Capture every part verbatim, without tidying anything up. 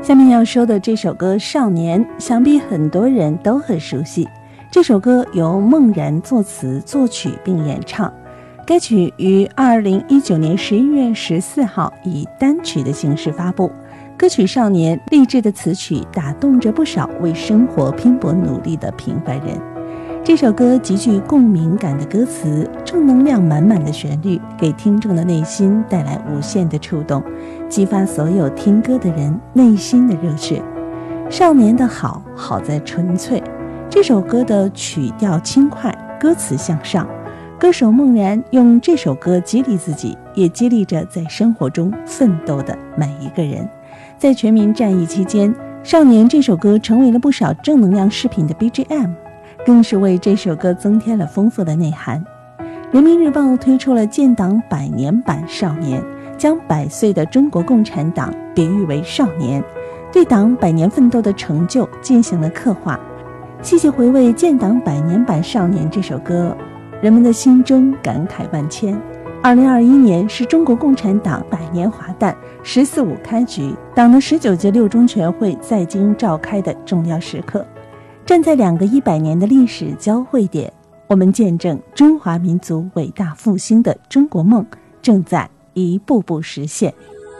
下面要说的这首歌《少年》，想必很多人都很熟悉。这首歌由孟然作词作曲并演唱，该曲于二零一九年十一月十四号以单曲的形式发布。歌曲《少年》励志的词曲打动着不少为生活拼搏努力的平凡人。这首歌极具共鸣感的歌词，正能量满满的旋律，给听众的内心带来无限的触动，激发所有听歌的人内心的热血。少年的好，好在纯粹。这首歌的曲调轻快，歌词向上，歌手孟然用这首歌激励自己，也激励着在生活中奋斗的每一个人。在全民战役期间，《少年》这首歌成为了不少正能量视频的 B G M， 更是为这首歌增添了丰富的内涵。人民日报推出了建党百年版《少年》，将百岁的中国共产党比喻为少年，对党百年奋斗的成就进行了刻画。细细回味建党百年版《少年》这首歌，人们的心中感慨万千。二零二一年是中国共产党百年华诞、十四五开局、党的十九届六中全会在京召开的重要时刻。站在两个一百年的历史交汇点，我们见证中华民族伟大复兴的中国梦正在一步步实现。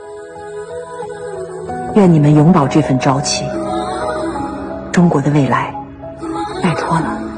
愿你们永葆这份朝气，中国的未来拜托了。